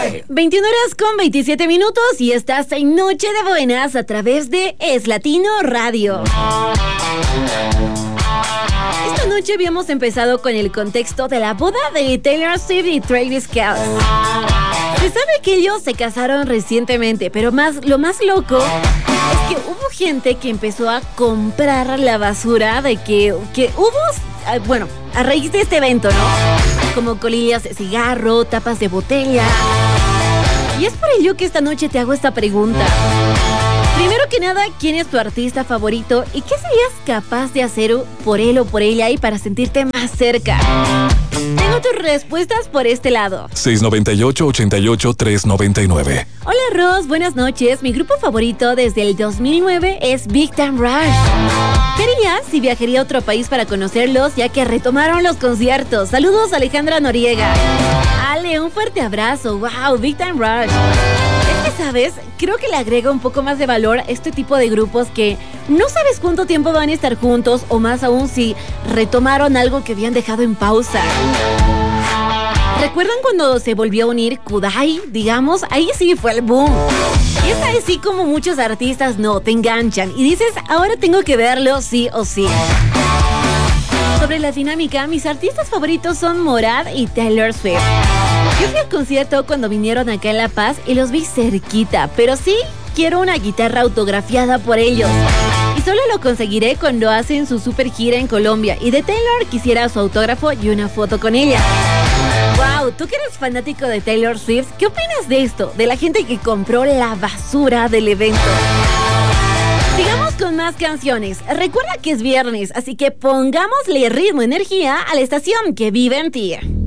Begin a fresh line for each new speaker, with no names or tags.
21 horas con 27 minutos y estás en Noche de Buenas a través de Es Latino Radio. Esta noche habíamos empezado con el contexto de la boda de Taylor Swift y Travis Scott. Se sabe que ellos se casaron recientemente, pero lo más loco es que hubo gente que empezó a comprar la basura de que hubo, bueno, a raíz de este evento, ¿no? Como colillas de cigarro, tapas de botella. Y es por ello que esta noche te hago esta pregunta. Primero que nada, ¿quién es tu artista favorito? ¿Y qué serías capaz de hacer por él o por ella y para sentirte más cerca? Tengo tus respuestas por este lado.
698-88-399.
Hola Ros, buenas noches. Mi grupo favorito desde el 2009 es Big Time Rush. ¿Qué harías si viajaría a otro país para conocerlos ya que retomaron los conciertos? Saludos Alejandra Noriega. Ale, un fuerte abrazo. Wow, Big Time Rush. Es que, ¿sabes? Creo que le agrega un poco más de valor a este tipo de grupos que no sabes cuánto tiempo van a estar juntos o más aún si retomaron algo que habían dejado en pausa. ¿Recuerdan cuando se volvió a unir Kudai? Digamos, ahí sí fue el boom. Y es así como muchos artistas te enganchan y dices, ahora tengo que verlo sí o sí. Sobre la dinámica, mis artistas favoritos son Morad y Taylor Swift. Yo fui al concierto cuando vinieron acá en La Paz y los vi cerquita, pero sí quiero una guitarra autografiada por ellos. Y solo lo conseguiré cuando hacen su super gira en Colombia. Y de Taylor quisiera su autógrafo y una foto con ella. Wow, tú que eres fanático de Taylor Swift, ¿qué opinas de esto? De la gente que compró la basura del evento. Sigamos con más canciones. Recuerda que es viernes, así que pongámosle ritmo y energía a la estación que vive en ti.